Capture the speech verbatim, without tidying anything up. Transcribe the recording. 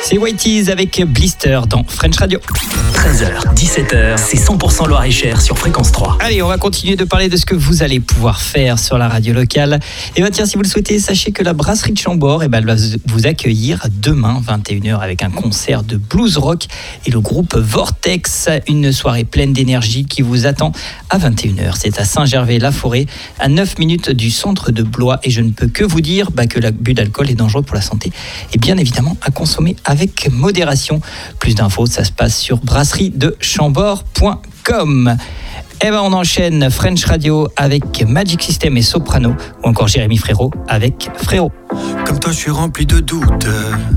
C'est Whitey's avec Blister dans French Radio. treize heures, dix-sept heures, c'est cent pour cent Loir-et-Cher sur Fréquence trois. Allez, on va continuer de parler de ce que vous allez pouvoir faire sur la radio locale. Et bien tiens, si vous le souhaitez, sachez que la brasserie de Chambord eh ben, elle va vous accueillir demain, vingt et une heures, avec un concert de blues rock et le groupe Vortex. Une soirée pleine d'énergie qui vous attend à vingt et une heures. C'est à Saint-Gervais-la-Forêt, à neuf minutes du centre de Blois. Et je ne peux que vous dire bah, que l'abus d'alcool est dangereux pour la santé. Et bien évidemment, à consommer avec modération. Plus d'infos, ça se passe sur brasserie de chambord point com. Et ben on enchaîne French Radio avec Magic System et Soprano, ou encore Jérémy Frérot avec Frérot. Comme toi, je suis rempli de doutes.